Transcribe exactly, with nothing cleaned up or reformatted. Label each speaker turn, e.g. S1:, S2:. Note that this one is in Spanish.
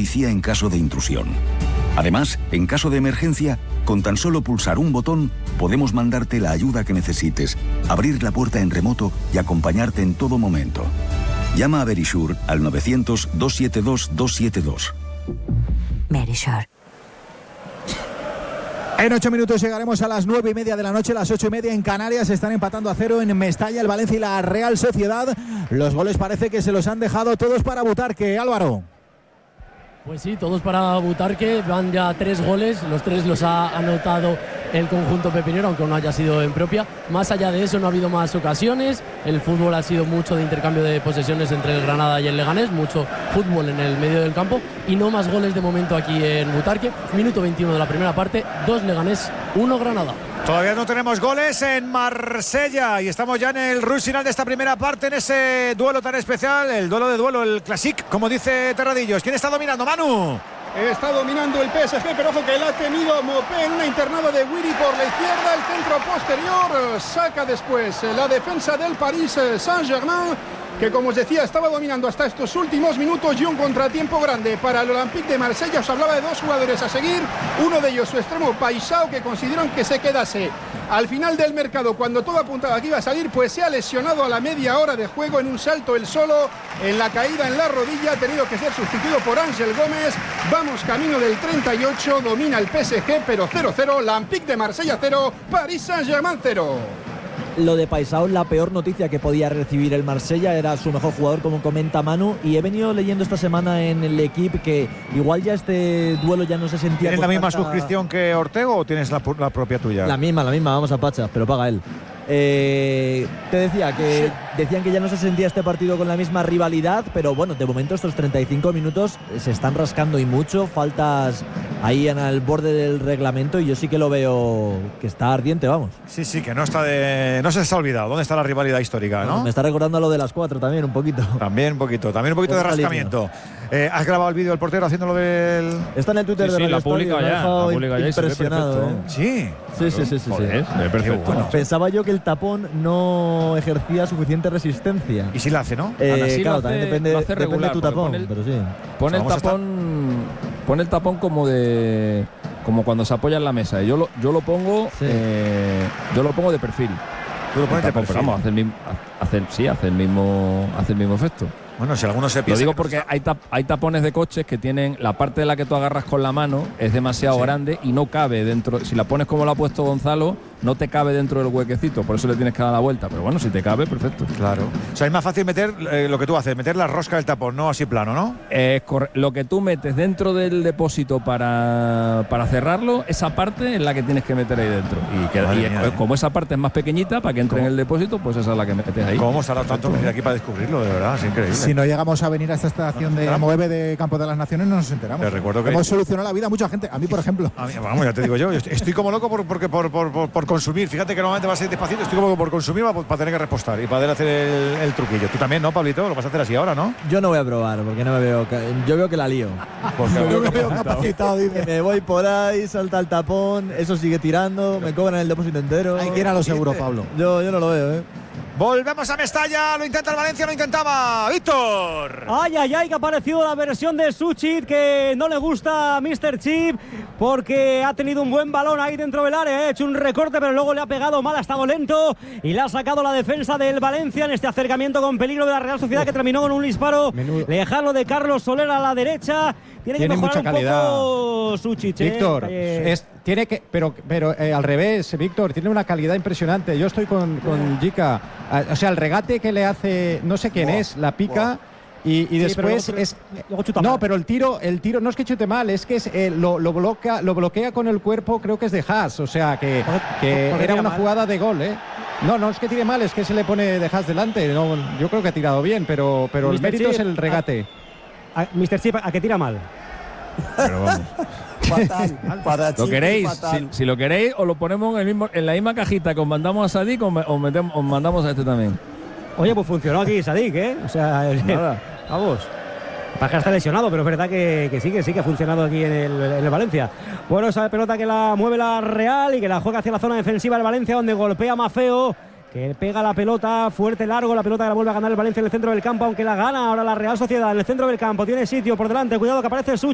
S1: policía en caso de intrusión. Además, en caso de emergencia, con tan solo pulsar un botón, podemos mandarte la ayuda que necesites, abrir la puerta en remoto y acompañarte en todo momento. Llama a Verisure al novecientos, doscientos setenta y dos, doscientos setenta y dos.
S2: Verisure.
S3: En ocho minutos llegaremos a las nueve y media de la noche, las ocho y media en Canarias. Están empatando a cero en Mestalla, el Valencia y la Real Sociedad. Los goles parece que se los han dejado todos para Butarque, Álvaro.
S4: Pues sí, todos para Butarque, van ya tres goles, los tres los ha anotado el conjunto pepinero, aunque no haya sido en propia. Más allá de eso no ha habido más ocasiones, el fútbol ha sido mucho de intercambio de posesiones entre el Granada y el Leganés, mucho fútbol en el medio del campo y no más goles de momento aquí en Butarque. Minuto veintiuno de la primera parte, dos Leganés, uno Granada.
S5: Todavía no tenemos goles en Marsella y estamos ya en el rush final de esta primera parte, en ese duelo tan especial, el duelo de duelo, el Classic, como dice Terradillos. ¿Quién está dominando, Manu?
S6: Está dominando el P S G, pero ojo que la ha tenido Mopé en una internada de Wiri por la izquierda, el centro posterior, saca después la defensa del Paris Saint-Germain, que como os decía estaba dominando hasta estos últimos minutos, y un contratiempo grande para el Olympique de Marsella. Os hablaba de dos jugadores a seguir, uno de ellos su extremo Paixão, que consideraron que se quedase al final del mercado cuando todo apuntaba que iba a salir, pues se ha lesionado a la media hora de juego en un salto él solo, en la caída en la rodilla, ha tenido que ser sustituido por Ángel Gómez. Vamos camino del treinta y ocho, domina el P S G, pero cero cero, Olympique de Marsella cero, Paris Saint-Germain cero.
S7: Lo de Paixão, la peor noticia que podía recibir el Marsella, era su mejor jugador, como comenta Manu, y he venido leyendo esta semana en el equipo que igual ya este duelo ya no se sentía.
S5: ¿Tienes la misma
S7: tanta...
S5: suscripción que Ortego o tienes la, la propia tuya?
S7: La misma, la misma, vamos a Pacha, pero paga él. Eh, te decía que decían que ya no se sentía este partido con la misma rivalidad, pero bueno, de momento estos treinta y cinco minutos se están rascando y mucho, faltas ahí en el borde del reglamento, y yo sí que lo veo que está ardiente, vamos.
S5: Sí, sí, que no está de, no se les ha olvidado dónde está la rivalidad histórica, ¿no?
S7: Bueno, me está recordando a lo de las cuatro también un poquito.
S5: También un poquito, también un poquito de rascamiento. Eh, ¿Has grabado el vídeo del portero haciéndolo del...?
S7: Está en el Twitter
S8: sí,
S7: de
S8: sí, la pública ya, la pública ya,
S7: impresionado,
S8: ¿eh?
S5: Sí.
S7: Sí, sí, sí, sí,
S8: Joder,
S7: sí.
S8: es perfecto.
S5: Bueno.
S7: Pensaba yo que el tapón no ejercía suficiente resistencia.
S5: Y si la hace, ¿no?
S7: Eh,
S8: así
S7: claro,
S8: lo hace,
S7: también depende,
S8: lo hace regular,
S7: depende de tu tapón,
S8: pone el,
S7: pero sí.
S8: Pone el tapón, pone el tapón como de, como cuando se apoya en la mesa. Y yo lo, yo lo pongo,
S7: Sí.
S8: eh, yo lo pongo de perfil.
S5: Tú lo pones de
S8: tapón,
S5: perfil.
S8: pero vamos, hace el mismo, hace, sí, hace el mismo, hace el mismo efecto.
S5: Bueno, si alguno se piensa.
S8: Lo digo
S5: que
S8: porque
S5: está...
S8: hay, tap, hay tapones de coches que tienen la parte de la que tú agarras con la mano es demasiado
S5: Sí.
S8: grande y no cabe dentro. Si la pones como lo ha puesto Gonzalo, no te cabe dentro del huequecito, por eso le tienes que dar la vuelta. Pero bueno, si te cabe, perfecto.
S5: Claro. O sea, es más fácil meter eh, lo que tú haces, meter la rosca del tapón, no así plano, ¿no?
S8: Eh, lo que tú metes dentro del depósito para, para cerrarlo, esa parte es la que tienes que meter ahí dentro. Y, que,
S5: Madre
S8: y
S5: mía,
S8: eh,
S5: ¿eh?
S8: como esa parte es más pequeñita para que entre
S5: ¿Cómo?
S8: en el depósito, pues esa es la que metes ahí.
S5: ¿Cómo hemos tardado tanto en venir aquí para descubrirlo? De verdad, es increíble.
S3: Si no llegamos a venir a esta estación de Moeve de Campo de las Naciones, no nos enteramos.
S5: Te recuerdo que
S3: hemos solucionado la vida a mucha gente, a mí por ejemplo.
S5: A mí, vamos, ya te digo yo, yo estoy como loco por, porque por, por, por, por consumir. Fíjate que normalmente va a ser despacito, estoy como por consumir para, para tener que repostar y poder hacer el, el truquillo. Tú también, ¿no, Pablito? Lo vas a hacer así ahora, ¿no?
S7: Yo no voy a probar porque no me veo. Yo veo que la lío.
S5: Porque
S3: Yo me veo capacitado, dice.
S7: Me voy por ahí, salta el tapón, eso sigue tirando, me cobran el depósito entero.
S3: Hay que ir a lo seguro, Pablo.
S7: Yo, yo no lo veo, ¿eh?
S5: Volvemos a Mestalla, lo intenta el Valencia, lo intentaba Víctor.
S9: Ay, ay, ay, que ha aparecido la versión de Suchit, que no le gusta a míster Chip, porque ha tenido un buen balón ahí dentro del área, ha hecho un recorte, pero luego le ha pegado mal, ha estado lento, y le ha sacado la defensa del Valencia en este acercamiento con peligro de la Real Sociedad, que terminó con un disparo
S10: Menudo.
S9: lejano de Carlos Soler a la derecha. Tiene,
S10: Tiene
S9: que mejorar
S10: mucha
S9: un
S10: calidad.
S9: poco Suchit, ¿eh?
S10: Víctor,
S9: Eh,
S10: es, tiene que, pero, pero eh, al revés, Víctor, tiene una calidad impresionante. Yo estoy con, con Jica, o sea, el regate que le hace, no sé quién
S5: Buah,
S10: es, la pica. Y, y
S9: Sí,
S10: después
S9: pero luego-
S10: es
S9: luego chuta
S10: no,
S9: mal.
S10: pero el tiro, el tiro no es que chute mal, es que es, eh, lo, lo bloquea, lo bloquea con el cuerpo, creo que es de Haas, o sea que, que
S9: porque
S10: era
S9: tira
S10: una
S9: mal.
S10: jugada de gol, ¿eh? No, no es que tire mal, es que se le pone de Haas delante. No, yo creo que ha tirado bien, pero, pero el
S9: míster
S10: mérito
S9: Chip,
S10: es el regate.
S9: a- míster Chip, ¿a qué tira mal?
S8: Pero vamos.
S11: Fatal. Para
S8: ¿Lo
S11: Chip,
S8: queréis?
S11: fatal.
S8: Si, si lo queréis, os lo ponemos en, el mismo, en la misma cajita que os mandamos a Sadik, o, me- os, metemos, os mandamos a este también.
S9: Oye, pues funcionó aquí Sadik, ¿eh? O sea,
S8: Nada.
S9: vamos. Paja está lesionado, pero es verdad que, que sí, que sí que ha funcionado aquí en el, en el Valencia. Bueno, esa pelota que la mueve la Real y que la juega hacia la zona defensiva del Valencia, donde golpea Mafeo, que pega la pelota fuerte, largo, la pelota que la vuelve a ganar el Valencia en el centro del campo, aunque la gana ahora la Real Sociedad en el centro del campo. Tiene sitio por delante, cuidado que aparece Such.